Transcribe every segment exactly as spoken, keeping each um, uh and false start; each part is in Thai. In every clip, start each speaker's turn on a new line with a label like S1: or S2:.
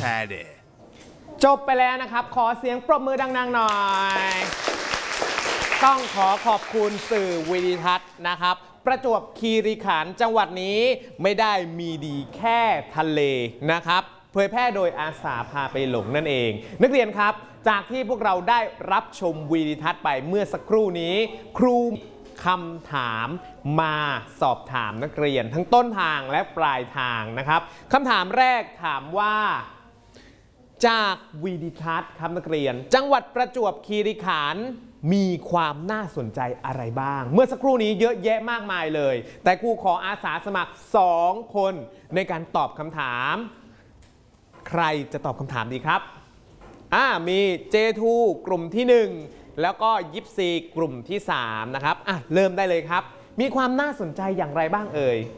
S1: Paddy
S2: จบไปแล้วนะครับขอเสียงปรบมือดังๆหน่อย ต้องขอขอบคุณสื่อวิดิทัศน์นะครับประจวบคีรีขันธ์จังหวัดนี้ไม่ได้มีดีแค่ทะเลนะครับเผยแพร่โดยอาสาพาไปหลงนั่นเองนักเรียนครับจากที่พวกเราได้รับชมวิดิทัศน์ไปเมื่อสักครู่นี้ครูคำถามมาสอบถามนักเรียนทั้งต้นทางและปลายทางนะครับคำถามแรกถามว่าจากวิดิทัศน์ครับนักเรียนจังหวัดประจวบคีรีขันธ์มีความน่าสนใจอะไรบ้างเมื่อสักครู่นี้เยอะแยะมากมายเลยแต่ครูขออาสาสมัครสองคนในการตอบคำถามใครจะตอบคำถามดีครับอ่ามี เจ ทู กลุ่มที่หนึ่งแล้วก็ยิปซีกลุ่มที่สามนะครับอ่ะเริ่มได้เลยครับมีความน่าสนใจอย่างไรบ้างเอ่ย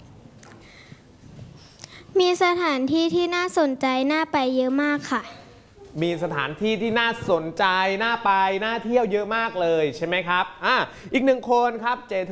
S3: มีสถานที่ที่น่าสนใจน่าไปเยอะมากค่ะ
S2: มีสถานที่ที่น่าสนใจน่าไปน่าเที่ยวเยอะมากเลยใช่ไหมครับอ่ะอีกหนึ่งคนครับ เจ ทู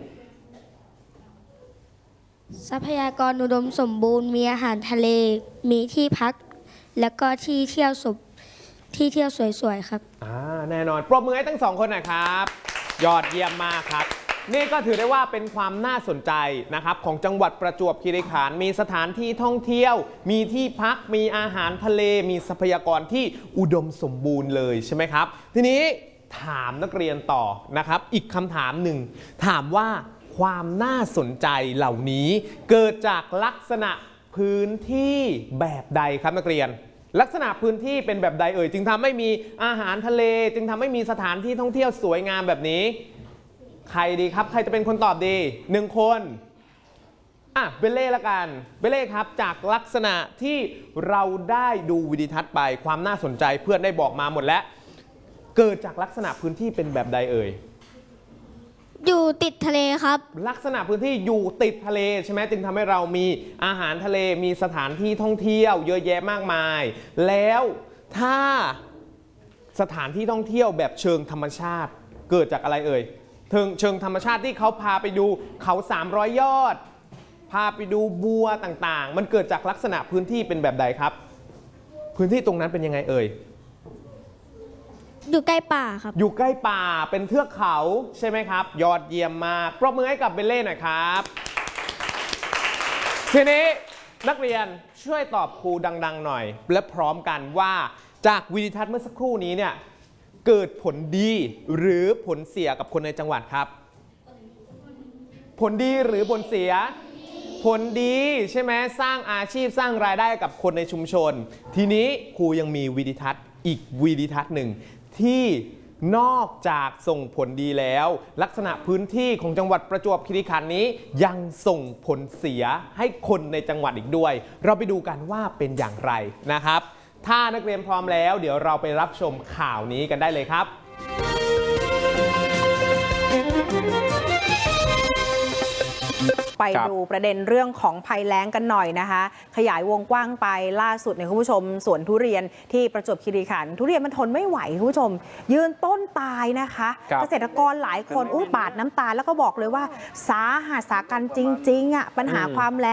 S3: ทรัพยากรอุดมสมบูรณ์มีอาหารทะเลมีที่พักแล้วก็ที่เที่ยวสบที่เที่ยวสวยๆครับ
S2: อ่าแน่นอนปรบมือให้ทั้งสองคนนะครับยอดเยี่ยมมากครับนี่ก็ถือได้ว่าเป็นความน่าสนใจนะครับของจังหวัดประจวบคีรีขันธ์มีสถานที่ท่องเที่ยวมีที่พักมีอาหารทะเลมีทรัพยากรที่อุดมสมบูรณ์เลยใช่ไหมครับทีนี้ถามนักเรียนต่อนะครับอีกคำถามหนึ่งถามว่าความน่าสนใจเหล่านี้เกิดจากลักษณะพื้นที่แบบใดครับนักเรียนลักษณะพื้นที่เป็นแบบใดเอ่ยจึงทำให้มีอาหารทะเลจึงทำให้มีสถานที่ท่องเที่ยวสวยงามแบบนี้ใครดีครับใครจะเป็นคนตอบดีหนึ่งคนอ่ะเบลเล่ละกันเบลเล่ครับจากลักษณะที่เราได้ดูวิดิทัศน์ไปความน่าสนใจเพื่อนได้บอกมาหมดแล้วเกิดจากลักษณะพื้นที่เป็นแบบใดเอ่ย
S3: อยู่ติดทะเลครับ
S2: ลักษณะพื้นที่อยู่ติดทะเลใช่ไหมจึงทำให้เรามีอาหารทะเลมีสถานที่ท่องเที่ยวเยอะแยะมากมายแล้วถ้าสถานที่ท่องเที่ยวแบบเชิงธรรมชาติเกิดจากอะไรเอ่ยเชิงเชิงธรรมชาติที่เขาพาไปดูเขาสามร้อยยอดพาไปดูบัวต่างๆมันเกิดจากลักษณะพื้นที่เป็นแบบใดครับพื้นที่ตรงนั้นเป็นยังไงเอ่ย
S3: อยู่ใกล้ป่าครับ
S2: อยู่ใกล้ป่าเป็นเทือกเขาใช่ไหมครับยอดเยี่ยมมากปรบมือให้กับเบลเล่หน่อยครับทีนี้นักเรียนช่วยตอบครูดังๆหน่อยและพร้อมกันว่าจากวิดิทัศน์เมื่อสักครู่นี้เนี่ยเกิดผลดีหรือผลเสียกับคนในจังหวัดครับผลดีหรือผลเสียผลดีใช่ไหมสร้างอาชีพสร้างรายได้กับคนในชุมชนทีนี้ครูยังมีวิดิทัศน์อีกวิดิทัศน์หนึ่งที่นอกจากส่งผลดีแล้วลักษณะพื้นที่ของจังหวัดประจวบคีรีขันธ์นี้ยังส่งผลเสียให้คนในจังหวัดอีกด้วยเราไปดูกันว่าเป็นอย่างไรนะครับถ้านักเรียนพร้อมแล้วเดี๋ยวเราไปรับชมข่าวนี้กันได้เลยครับ
S4: ไปดูประเด็นเรื่องของภัยแล้งกันหน่อยนะคะขยายวงกว้างไปล่าสุดเนี่ยคุณผู้ชมสวนทุเรียนที่ประจวบคีรีขันธ์ทุเรียนมันทนไม่ไหวคุณผู้ชมยืนต้นตายนะคะเกษตรกรหลายคนอุ้ยปาดน้ำตาแล้วก็บอกเลยว่าสาหัสสากันจริงๆอ่ะปัญหาความแล้ง